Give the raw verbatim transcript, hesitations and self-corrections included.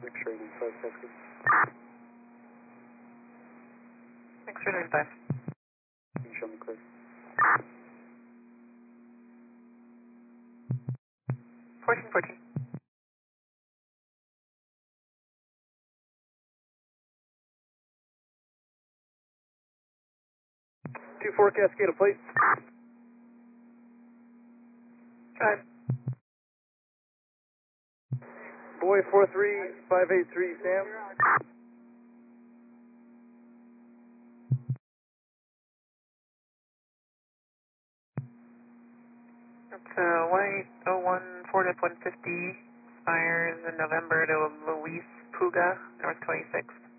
X-ray nine five, Pascal. X-ray nine five. Can you show me clear? fourteen fourteen. two four Cascade plate. Drive. Boy four three five eight three, Sam. It's uh, one eight oh one Ford F one fifty, expires in November to Luis Puga, North twenty-sixth.